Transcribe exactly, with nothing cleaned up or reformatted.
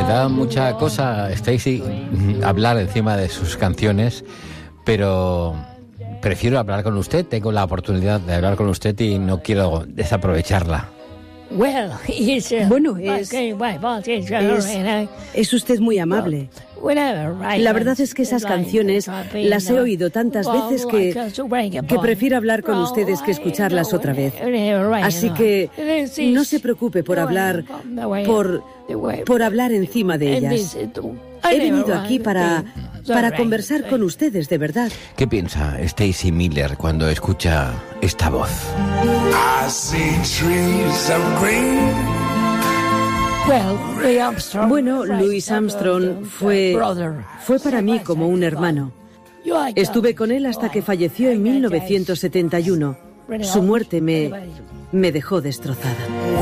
Me da mucha cosa, Stacy, hablar encima de sus canciones, pero prefiero hablar con usted. Tengo la oportunidad de hablar con usted y no quiero desaprovecharla. Bueno, es, es, es usted muy amable. La verdad es que esas canciones las he oído tantas veces que, que prefiero hablar con ustedes que escucharlas otra vez. Así que no se preocupe por hablar, por, por hablar encima de ellas. He venido aquí para, para conversar con ustedes, de verdad. ¿Qué piensa Stacy Miller cuando escucha esta voz? I see trees of green. Bueno, Louis Armstrong fue, fue para mí como un hermano. Estuve con él hasta que falleció en mil novecientos setenta y uno. Su muerte me, me dejó destrozada.